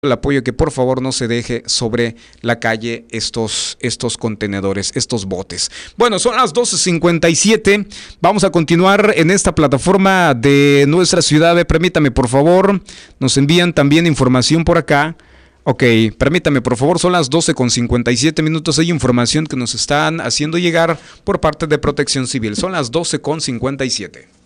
el apoyo que por favor no se deje sobre la calle estos contenedores, estos botes. Bueno, son las 12:57. Vamos a continuar en esta plataforma de nuestra ciudad. Permítame, por favor. Nos envían también información por acá. Ok, permítame, por favor. Son las 12:57. Hay información que nos están haciendo llegar por parte de Protección Civil. Son las 12:57.